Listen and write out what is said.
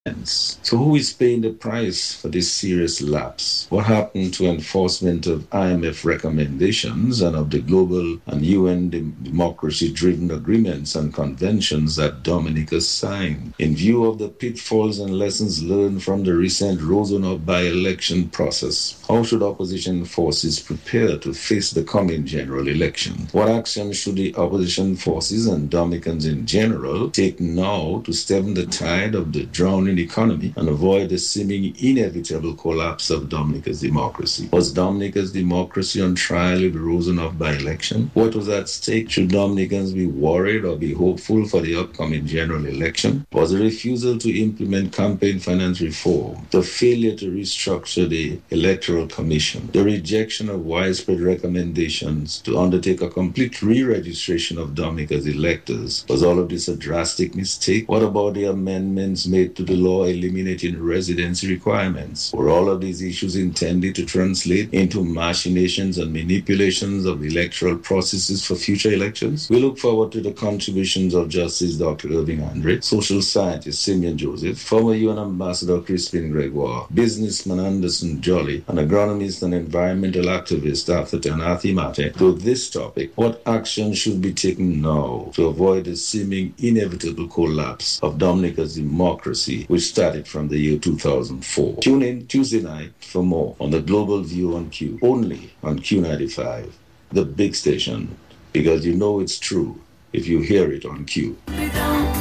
So who is paying the price for this serious lapse? What happened to enforcement of IMF recommendations and of the global and UN democracy-driven agreements and conventions that Dominica signed? In view of the pitfalls and lessons learned from the recent Rosanov by-election process, how should opposition forces prepare to face the coming general election? What action should the opposition forces and Dominicans in general take now to stem the tide of the drowning economy and avoid the seeming inevitable collapse of Dominica's democracy? Was Dominica's democracy on trial with the Rosanov by-election? What was at stake? Should Dominicans be worried or be hopeful for the upcoming general election? Was the refusal to implement campaign finance reform, the failure to restructure the Electoral Commission, the rejection of widespread recommendations to undertake a complete re-registration of Dominica's electors, was all of this a drastic mistake? What about the amendments made to the law eliminating residency requirements? Were all of these issues intended to translate into machinations and manipulations of electoral processes for future elections? We look forward to the contributions of Justice Dr. Irving Andre, social scientist Simeon Joseph, former UN Ambassador Crispin Gregoire, businessman Anderson Jolly, and agronomist and environmental activist Arthur Tanathi Mate to this topic: what action should be taken now to avoid the seeming inevitable collapse of Dominica's democracy, which started from the year 2004? Tune in Tuesday night for more on the Global View on Q, only on Q95, the big station, because you know it's true if you hear it on Q.